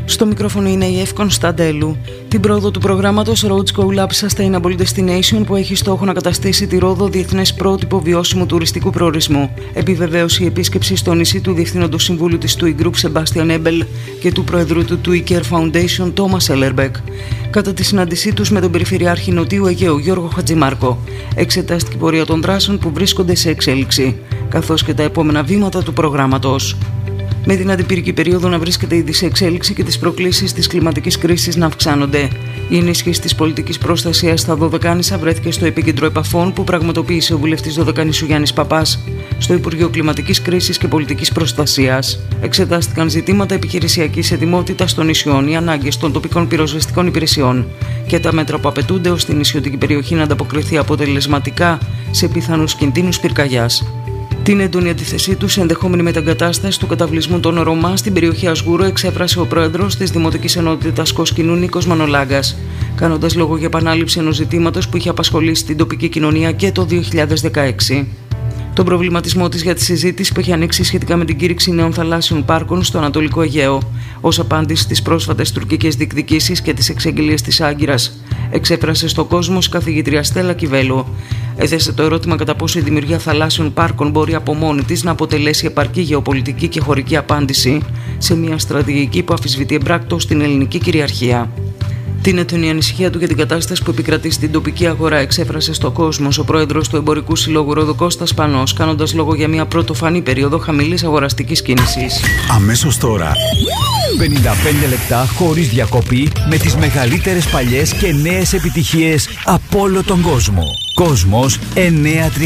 Στο μικρόφωνο είναι η Εύη Κωνσταντέλου. Την πρόοδο του προγράμματος Roads Go Lab Sustainable Destination, που έχει στόχο να καταστήσει τη Ρόδο διεθνές πρότυπο βιώσιμου τουριστικού προορισμού, επιβεβαίωσε η επίσκεψη στο νησί του Διευθύνοντος Συμβούλου της TUI Group Sebastian Ebel και του Προεδρού του TUI Care Foundation Thomas Ellerbeck. Κατά τη συνάντησή τους με τον Περιφερειάρχη Νοτιού Αιγαίου Γιώργο Χατζημάρκο, εξετάστηκε η πορεία των δράσεων που βρίσκονται σε εξέλιξη, καθώς και τα επόμενα βήματα του προγράμματος. Με την αντιπυρική περίοδο να βρίσκεται ήδη σε εξέλιξη και τις προκλήσεις της κλιματικής κρίσης να αυξάνονται, η ενίσχυση της πολιτικής προστασίας στα Δωδεκάνησα βρέθηκε στο επίκεντρο επαφών που πραγματοποίησε ο βουλευτής Δωδεκανήσου Γιάννης Παπάς στο Υπουργείο Κλιματικής Κρίσης και Πολιτικής Προστασίας. Εξετάστηκαν ζητήματα επιχειρησιακής ετοιμότητας των νησιών, οι ανάγκες των τοπικών πυροσβεστικών υπηρεσιών και τα μέτρα που απαιτούνται ώστε η νησιωτική περιοχή να ανταποκριθεί αποτελεσματικά σε πιθανούς κινδύνους πυρκαγιάς. Την έντονη αντίθεσή του σε ενδεχόμενη μεταγκατάσταση του καταβλισμού των Ρωμά στην περιοχή Ασγούρου εξέφρασε ο πρόεδρος της Δημοτικής Ενότητας Κοσκινού Νίκος Μανολάγκας, κάνοντας λόγο για επανάληψη ενός ζητήματος που είχε απασχολήσει την τοπική κοινωνία και το 2016. Τον προβληματισμό της για τη συζήτηση που έχει ανοίξει σχετικά με την κήρυξη νέων θαλάσσιων πάρκων στο Ανατολικό Αιγαίο, ως απάντηση στις πρόσφατες τουρκικές διεκδικήσεις και τις εξαγγελίες της Άγκυρας, εξέφρασε στο κόσμο η καθηγήτρια Στέλλα Κιβέλου. Έθεσε το ερώτημα κατά πόσο η δημιουργία θαλάσσιων πάρκων μπορεί από μόνη της να αποτελέσει επαρκή γεωπολιτική και χωρική απάντηση σε μια στρατηγική που αμφισβητεί εμπράκτως την ελληνική κυριαρχία. Την έντονη ανησυχία του για την κατάσταση που επικρατεί στην τοπική αγορά εξέφρασε στο κόσμο ο πρόεδρος του Εμπορικού Συλλόγου Ρόδο Κώστας Πανός, κάνοντας λόγο για μια πρωτοφανή περίοδο χαμηλής αγοραστικής κίνησης. Αμέσως τώρα, 55 λεπτά χωρίς διακοπή με τις μεγαλύτερες παλιές και νέες επιτυχίες από όλο τον κόσμο. Κόσμος 930.